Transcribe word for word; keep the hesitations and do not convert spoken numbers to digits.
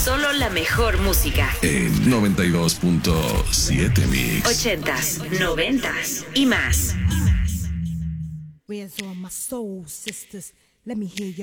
Solo la mejor música. En noventa y dos punto siete Mix. Ochentas, noventas y más. Where's all my soul sisters? Let me hear ya.